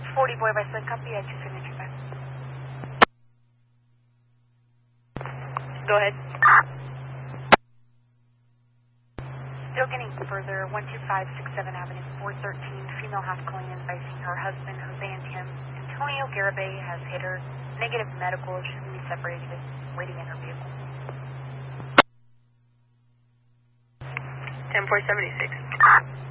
40 boy by Sun copy at 275. Go ahead. Still getting further, 12567 Avenue, 413, female half calling in advising her husband, Jose Antonio Garibay, has hit her. Negative medical, she's going to be separated, waiting in her vehicle. 10476.